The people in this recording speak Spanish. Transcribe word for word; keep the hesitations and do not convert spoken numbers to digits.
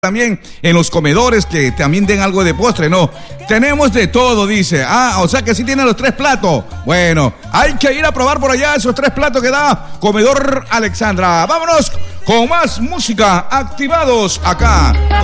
También en los comedores que también den algo de postre, no, tenemos de todo, dice. Ah, o sea que sí tienen los tres platos. Bueno, hay que ir a probar por allá esos tres platos que da Comedor Alexandra. Vámonos con más música, activados acá.